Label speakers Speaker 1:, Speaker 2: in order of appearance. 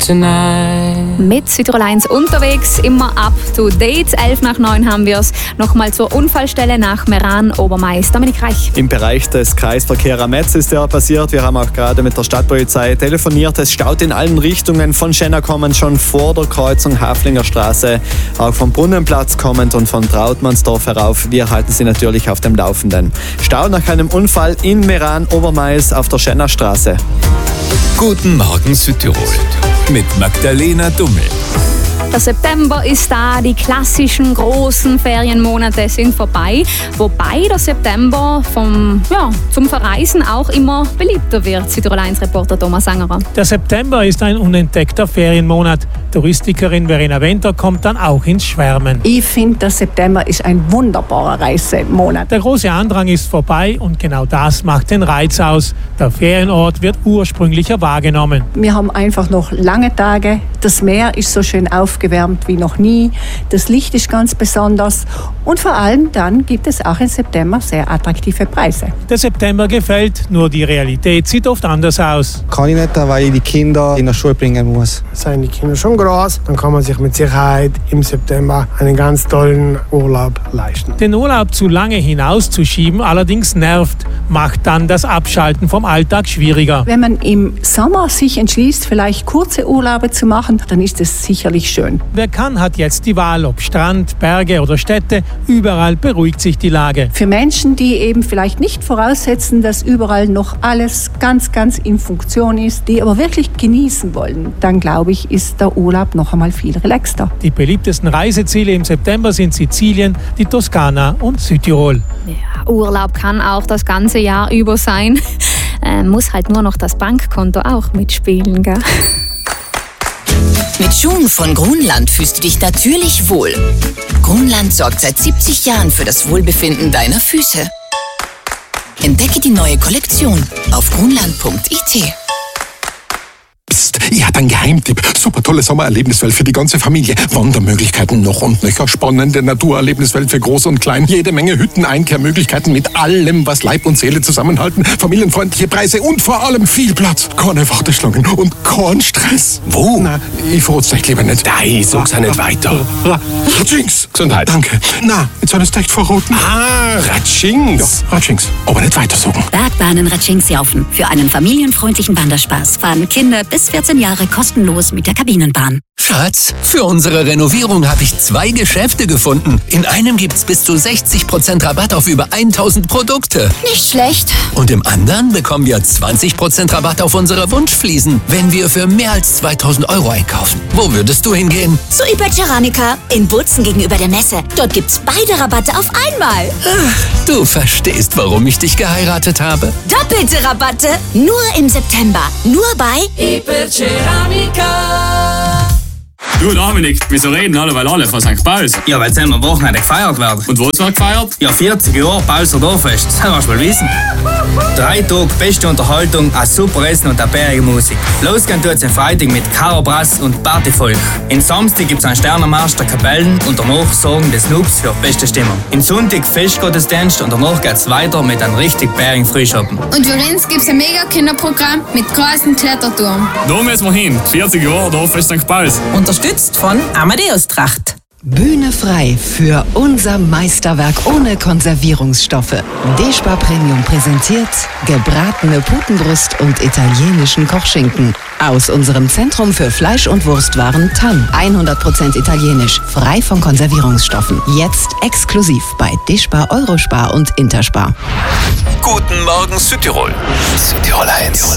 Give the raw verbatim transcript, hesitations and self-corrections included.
Speaker 1: tonight.
Speaker 2: Mit Südtirol eins unterwegs, immer up to date. elf nach neun haben wir es. Nochmal zur Unfallstelle nach Meran, Obermais. Dominik Reich.
Speaker 3: Im Bereich des Kreisverkehrs am Metz ist der passiert. Wir haben auch gerade mit der Stadtpolizei telefoniert. Es staut in allen Richtungen. Von Schenna kommend schon vor der Kreuzung Haflinger Straße, auch vom Brunnenplatz kommend und von Trautmannsdorf herauf. Wir halten Sie natürlich auf dem Laufenden. Stau nach einem Unfall in Meran, Obermais auf der Schenner Straße.
Speaker 4: Guten Morgen Südtirol mit Magdalena Dummel.
Speaker 2: Der September ist da, die klassischen großen Ferienmonate sind vorbei, wobei der September vom, ja, zum Verreisen auch immer beliebter wird. Südtirol eins Reporter Thomas Angerer.
Speaker 5: Der September ist ein unentdeckter Ferienmonat. Touristikerin Verena Wenter kommt dann auch ins Schwärmen.
Speaker 6: Ich finde, der September ist ein wunderbarer Reisemonat.
Speaker 5: Der große Andrang ist vorbei und genau das macht den Reiz aus. Der Ferienort wird ursprünglicher wahrgenommen.
Speaker 6: Wir haben einfach noch lange Tage. Das Meer ist so schön aufgewärmt wie noch nie. Das Licht ist ganz besonders. Und vor allem dann gibt es auch im September sehr attraktive Preise.
Speaker 5: Der September gefällt, nur die Realität sieht oft anders aus.
Speaker 7: Kann ich nicht, weil ich die Kinder in der Schule bringen muss.
Speaker 8: Seien die Kinder schon groß, dann kann man sich mit Sicherheit im September einen ganz tollen Urlaub leisten.
Speaker 5: Den Urlaub zu lange hinauszuschieben allerdings nervt, macht dann das Abschalten vom Alltag schwieriger.
Speaker 6: Wenn man im Sommer sich entschließt, vielleicht kurze Urlaube zu machen, dann ist es sicherlich schön.
Speaker 5: Wer kann, hat jetzt die Wahl, ob Strand, Berge oder Städte. Überall beruhigt sich die Lage.
Speaker 6: Für Menschen, die eben vielleicht nicht voraussetzen, dass überall noch alles ganz, ganz in Funktion ist, die aber wirklich genießen wollen, dann glaube ich, ist der Urlaub noch einmal viel relaxter.
Speaker 5: Die beliebtesten Reiseziele im September sind Sizilien, die Toskana und Südtirol.
Speaker 2: Ja, Urlaub kann auch das ganze Jahr über sein. Äh, muss halt nur noch das Bankkonto auch mitspielen, gell?
Speaker 9: Mit Schuhen von Grunland fühlst du dich natürlich wohl. Grunland sorgt seit siebzig Jahren für das Wohlbefinden deiner Füße. Entdecke die neue Kollektion auf grunland punkt i t.
Speaker 10: Psst, ich hatte einen Geheimtipp. Super tolle Sommererlebniswelt für die ganze Familie. Wandermöglichkeiten noch und nöcher. Spannende Naturerlebniswelt für Groß und Klein. Jede Menge Hütten, Einkehrmöglichkeiten mit allem, was Leib und Seele zusammenhalten. Familienfreundliche Preise und vor allem viel Platz. Keine Warteschlangen und kein Stress.
Speaker 4: Wo?
Speaker 10: Na, ich verrat's euch lieber nicht.
Speaker 4: Nein, sag's auch nicht weiter.
Speaker 10: Ratschings.
Speaker 4: Gesundheit.
Speaker 10: Danke. Na, jetzt soll es echt verraten.
Speaker 4: Ah, Ratschings.
Speaker 10: Ja, Ratschings. Aber nicht weiter sagen.
Speaker 11: Bergbahnen Ratschings-Jaufen. Für einen familienfreundlichen Wanderspaß fahren Kinder bis vierzehn Jahre kostenlos mit der Kabinenbahn.
Speaker 4: Schatz, für unsere Renovierung habe ich zwei Geschäfte gefunden. In einem gibt's bis zu sechzig Prozent Rabatt auf über tausend Produkte.
Speaker 11: Nicht schlecht.
Speaker 4: Und im anderen bekommen wir zwanzig Prozent Rabatt auf unsere Wunschfliesen, wenn wir für mehr als zweitausend Euro einkaufen. Wo würdest du hingehen?
Speaker 11: Zu Ibercerámica in Bozen gegenüber der Messe. Dort gibt's beide Rabatte auf einmal.
Speaker 4: Ach, du verstehst, warum ich dich geheiratet habe.
Speaker 11: Doppelte Rabatte nur im September. Nur bei
Speaker 1: Ibercerámica.
Speaker 12: Du Dominik, wieso reden alle, weil alle von Sankt Pauls?
Speaker 13: Ja, weil es am Wochenende gefeiert werden.
Speaker 12: Und wo es wird gefeiert?
Speaker 13: Ja, vierzig Jahre Paulser Dorffest, das willst du mal wissen. Drei Tage beste Unterhaltung, ein super Essen und eine bärige Musik. Losgehen tut's am Freitag mit Karo Brass und Partyvolk. Am Samstag gibt's einen Sternenmarsch der Kapellen und danach sorgen des Noobs für beste Stimmung. Am Sonntag Festgottesdienst und danach geht's weiter mit einem richtig bärigen Frühschoppen.
Speaker 14: Und für uns gibt's ein mega Kinderprogramm mit großen Kletterturm.
Speaker 12: Da müssen wir hin, vierzig Jahre Dorffest Sankt Pauls.
Speaker 15: Unterstützt von Amadeus Tracht.
Speaker 16: Bühne frei für unser Meisterwerk ohne Konservierungsstoffe. Despar Premium präsentiert gebratene Putenbrust und italienischen Kochschinken. Aus unserem Zentrum für Fleisch- und Wurstwaren Tann. hundert Prozent italienisch, frei von Konservierungsstoffen. Jetzt exklusiv bei Despar, Eurospar und Interspar.
Speaker 4: Guten Morgen Südtirol. Südtirol eins.